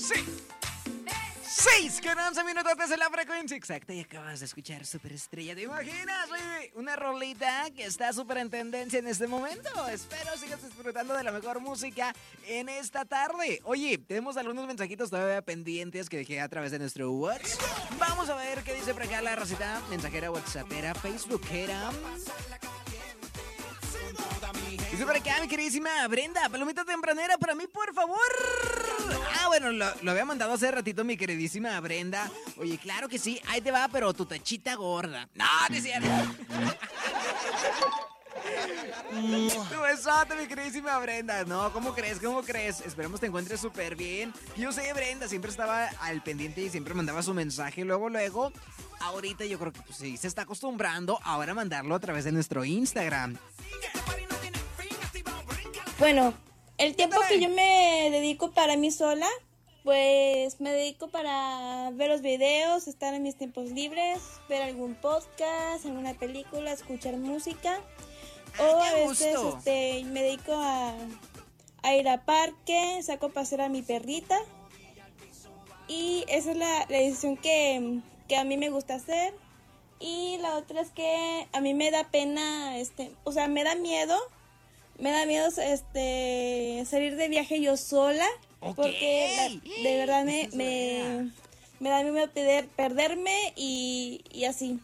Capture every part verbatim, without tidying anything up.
Sí. seis con once minutos en la frecuencia exacta y acabas de escuchar Superestrella. ¿Te imaginas? Oye, una rolita que está súper en tendencia en este momento. Espero sigas disfrutando de la mejor música en esta tarde. Oye, tenemos algunos mensajitos todavía pendientes que dejé a través de nuestro WhatsApp. Vamos a ver qué dice por acá la racita mensajera, whatsappera, facebookera. Dice por acá mi queridísima Brenda, palomita tempranera para mí, por favor. Ah, bueno, lo, lo había mandado hace ratito mi queridísima Brenda. Oye, claro que sí, ahí te va, pero tu tachita gorda. No, no es cierto. Tu besote, mi queridísima Brenda. No, ¿cómo crees? ¿Cómo crees? Esperemos te encuentres súper bien. Yo sé, Brenda siempre estaba al pendiente y siempre mandaba su mensaje. Luego, luego, ahorita yo creo que pues sí, se está acostumbrando ahora a mandarlo a través de nuestro Instagram. Bueno, el tiempo que yo me dedico para mí sola, pues me dedico para ver los videos, estar en mis tiempos libres, ver algún podcast, alguna película, escuchar música. O a veces este, me dedico a, a ir a parque, saco a pasear a mi perrita. Y esa es la, la decisión que, que a mí me gusta hacer. Y la otra es que a mí me da pena, este, o sea, me da miedo. Me da miedo este salir de viaje yo sola. Okay. Porque la, de verdad me, me, me da miedo perder, perderme y, y así.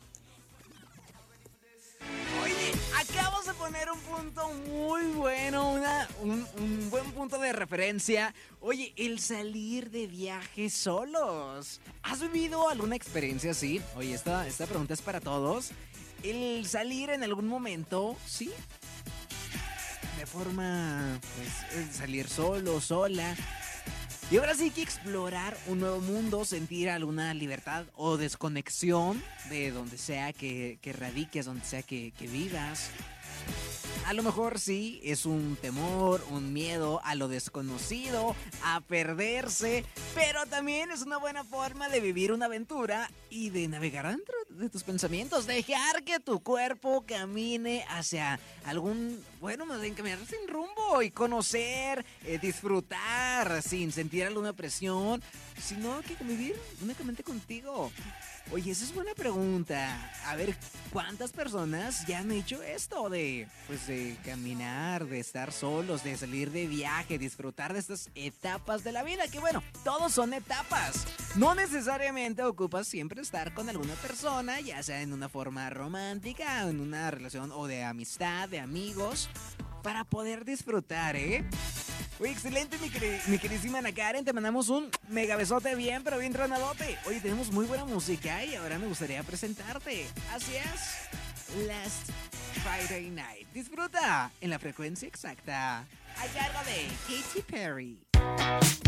Oye, acabas de poner un punto muy bueno, una, un, un buen punto de referencia. Oye, el salir de viaje solos. ¿Has vivido alguna experiencia así? Oye, esta, esta pregunta es para todos. El salir en algún momento, ¿sí? De forma, pues, salir solo, sola. Y ahora sí que explorar un nuevo mundo, sentir alguna libertad o desconexión de donde sea que, que radiques, donde sea que, que vivas. A lo mejor sí, es un temor, un miedo a lo desconocido, a perderse, pero también es una buena forma de vivir una aventura y de navegar dentro de tus pensamientos, dejar que tu cuerpo camine hacia algún, bueno, más bien caminar sin rumbo y conocer, eh, disfrutar sin sentir alguna presión, sino que convivir únicamente contigo. Oye, esa es buena pregunta. A ver, ¿cuántas personas ya han hecho esto de, pues, de caminar, de estar solos, de salir de viaje, disfrutar de estas etapas de la vida? Que bueno, todos son etapas. No necesariamente ocupas siempre estar con alguna persona, ya sea en una forma romántica, en una relación o de amistad, de amigos, para poder disfrutar, ¿eh? Oye, excelente, mi, queri- mi queridísima Ana Karen. Te mandamos un mega besote bien, pero bien tronadote. Oye, tenemos muy buena música y ahora me gustaría presentarte. Así es, Last Friday Night. Disfruta en la frecuencia exacta. A cargo de Katy Perry.